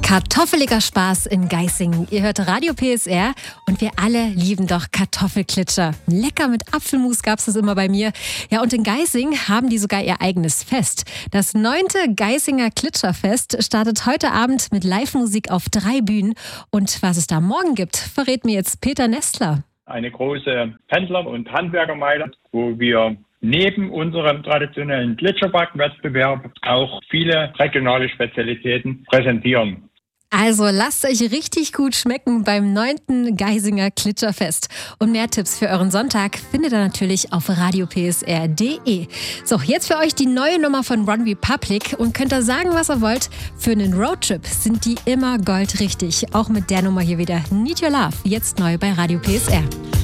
Kartoffeliger Spaß in Geisingen. Ihr hört Radio PSR und wir alle lieben doch Kartoffelklitscher. Lecker mit Apfelmus gab es das immer bei mir. Ja, und in Geisingen haben die sogar ihr eigenes Fest. Das 9. Geisinger Klitscherfest startet heute Abend mit Live-Musik auf 3 Bühnen. Und was es da morgen gibt, verrät mir jetzt Peter Nestler. Eine große Händler- und Handwerkermeile, wo wir neben unserem traditionellen Gletscherbackwettbewerb auch viele regionale Spezialitäten präsentieren. Also lasst euch richtig gut schmecken beim 9. Geisinger Klitscherfest. Und mehr Tipps für euren Sonntag findet ihr natürlich auf radiopsr.de. So, jetzt für euch die neue Nummer von One Republic. Und könnt ihr sagen, was ihr wollt, für einen Roadtrip sind die immer goldrichtig. Auch mit der Nummer hier wieder. Need Your Love, jetzt neu bei Radio PSR.